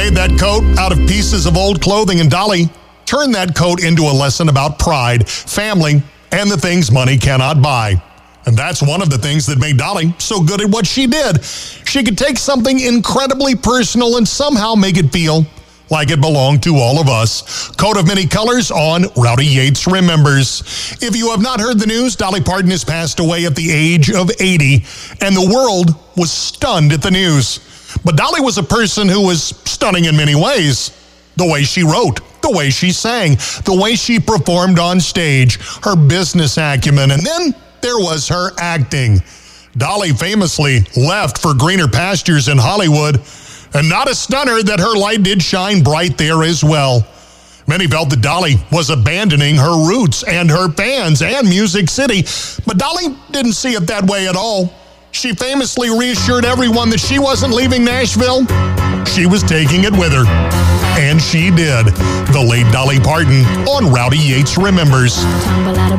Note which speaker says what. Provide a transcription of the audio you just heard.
Speaker 1: made that coat out of pieces of old clothing, and Dolly turned that coat into a lesson about pride, family, and the things money cannot buy. And that's one of the things that made Dolly so good at what she did. She could take something incredibly personal and somehow make it feel like it belonged to all of us. Coat of Many Colors on Rowdy Yates Remembers. If you have not heard the news, Dolly Parton has passed away at the age of 80, and the world was stunned at the news. But Dolly was a person who was stunning in many ways. The way she wrote, the way she sang, the way she performed on stage, her business acumen, and then there was her acting. Dolly famously left for greener pastures in Hollywood, and not a stunner that her light did shine bright there as well. Many felt that Dolly was abandoning her roots and her fans and Music City, but Dolly didn't see it that way at all. She famously reassured everyone that she wasn't leaving Nashville. She was taking it with her. And she did. The late Dolly Parton on Rowdy Yates Remembers.